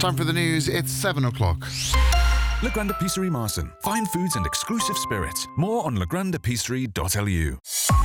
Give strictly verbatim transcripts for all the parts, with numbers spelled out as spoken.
Time for the news. It's seven o'clock. La Grande Épicerie Marson. Fine foods and exclusive spirits. More on la grande épicerie dot l u.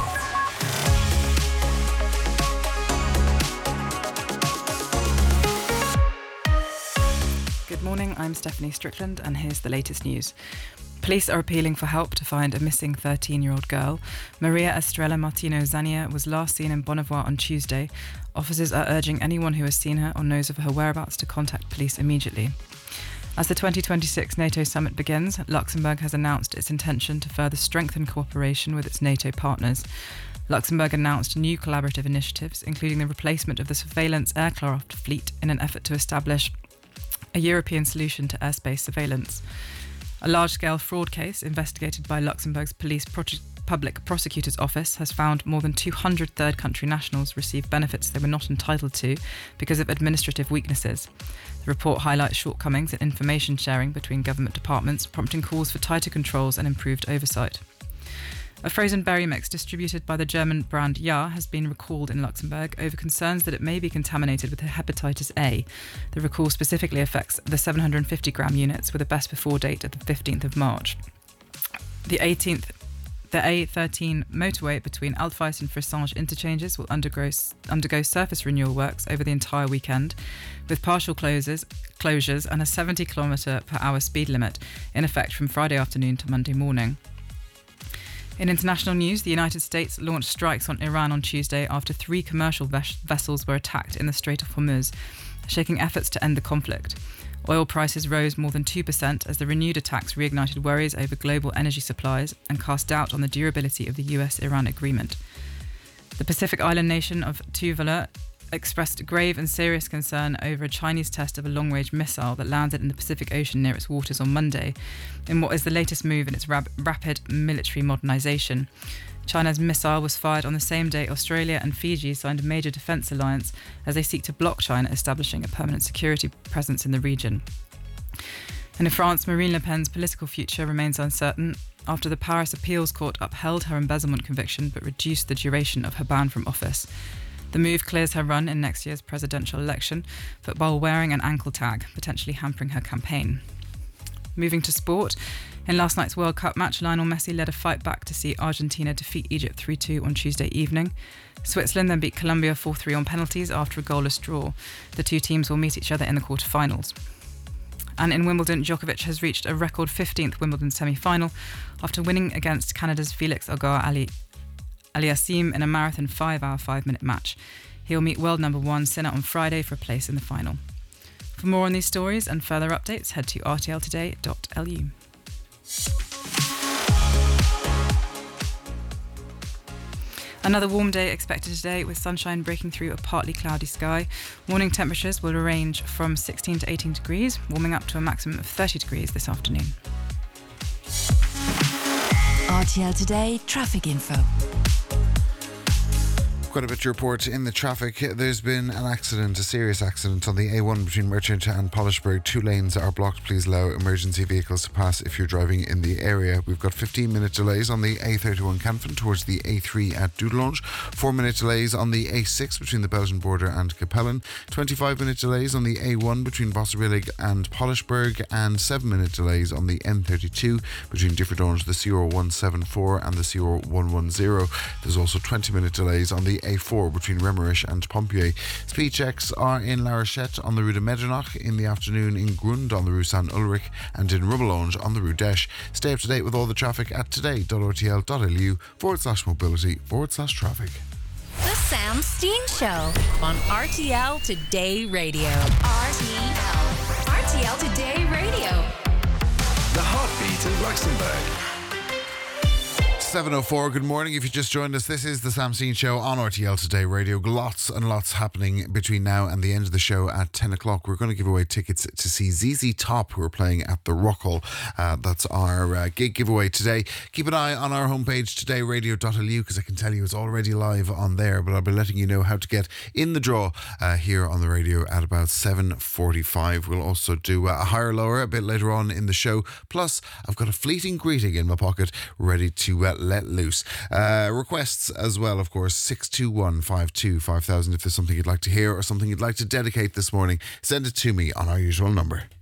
Good morning, I'm Stephanie Strickland and here's the latest news. Police are appealing for help to find a missing thirteen-year-old girl. Maria Estrella Martino Zania was last seen in Bonnevoie on Tuesday. Officers are urging anyone who has seen her or knows of her whereabouts to contact police immediately. As the twenty twenty-six NATO summit begins, Luxembourg has announced its intention to further strengthen cooperation with its NATO partners. Luxembourg announced new collaborative initiatives, including the replacement of the surveillance aircraft fleet in an effort to establish a European solution to airspace surveillance. A large-scale fraud case investigated by Luxembourg's Police Pro- Public Prosecutor's Office has found more than two hundred third-country nationals received benefits they were not entitled to because of administrative weaknesses. The report highlights shortcomings in information sharing between government departments, prompting calls for tighter controls and improved oversight. A frozen berry mix distributed by the German brand Ja has been recalled in Luxembourg over concerns that it may be contaminated with hepatitis A. The recall specifically affects the seven hundred fifty gram units with a best before date of the fifteenth of March. The eighteenth The A thirteen motorway between Altweis and Fressange interchanges will undergo, undergo surface renewal works over the entire weekend, with partial closures, closures and a seventy kilometre per hour speed limit in effect from Friday afternoon to Monday morning. In international news, the United States launched strikes on Iran on Tuesday after three commercial ves- vessels were attacked in the Strait of Hormuz, shaking efforts to end the conflict. Oil prices rose more than two percent as the renewed attacks reignited worries over global energy supplies and cast doubt on the durability of the U S Iran agreement. The Pacific island nation of Tuvalu expressed grave and serious concern over a Chinese test of a long-range missile that landed in the Pacific Ocean near its waters on Monday, in what is the latest move in its rap- rapid military modernisation. China's missile was fired on the same day Australia and Fiji signed a major defence alliance as they seek to block China establishing a permanent security presence in the region. And in France, Marine Le Pen's political future remains uncertain after the Paris Appeals Court upheld her embezzlement conviction but reduced the duration of her ban from office. The move clears her run in next year's presidential election, but while wearing an ankle tag, potentially hampering her campaign. Moving to sport, in last night's World Cup match, Lionel Messi led a fight back to see Argentina defeat Egypt three two on Tuesday evening. Switzerland then beat Colombia four three on penalties after a goalless draw. The two teams will meet each other in the quarter-finals. And in Wimbledon, Djokovic has reached a record fifteenth Wimbledon semi-final after winning against Canada's Felix Auger Aliassime in a marathon five-hour, five-minute match. He'll meet world number one Sinner on Friday for a place in the final. For more on these stories and further updates, head to r t l today dot l u. Another warm day expected today with sunshine breaking through a partly cloudy sky. Morning temperatures will range from sixteen to eighteen degrees, warming up to a maximum of thirty degrees this afternoon. R T L Today traffic info. Quite a bit to report in the traffic. There's been an accident, a serious accident on the A one between Merchant and Polishburg. Two lanes are blocked. Please allow emergency vehicles to pass if you're driving in the area. We've got fifteen minute delays on the A thirty-one Canfin towards the A three at Dudelange. four minute delays on the A six between the Belgian border and Capellen. twenty-five minute delays on the A one between Wasserbillig and Polishburg. And seven minute delays on the N thirty-two between Differdange, the C R one seventy-four and the C R one ten. There's also twenty minute delays on the A four between Remerish and Pompier. Speed checks are in La Rochette on the Rue de Medernach, in the afternoon in Grund on the Rue Saint Ulrich, and in Rubbelonge on the Rue Desch. Stay up to date with all the traffic at today.rtl.lu forward slash mobility forward slash traffic. The Sam Steen Show on R T L Today Radio. R T L. R T L Today Radio. The heartbeat of Luxembourg. seven oh four, good morning. If you just joined us, this is the Sam Steen Show on R T L Today Radio. Lots and lots happening between now and the end of the show at ten o'clock. We're going to give away tickets to see Z Z Top, who are playing at the Rock Hall. Uh, that's our uh, gig giveaway today. Keep an eye on our homepage, today radio dot l u, because I can tell you it's already live on there, but I'll be letting you know how to get in the draw uh, here on the radio at about seven forty-five. We'll also do uh, a higher lower a bit later on in the show. Plus, I've got a fleeting greeting in my pocket ready to uh, let loose. Uh, requests as well, of course, six two one five two five thousand. If there's something you'd like to hear or something you'd like to dedicate this morning, send it to me on our usual number.